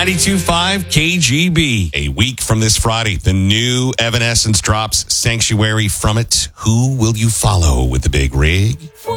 92.5 KGB. A week from this Friday, the new Evanescence drops Sanctuary. From it, who will you follow with the big rig?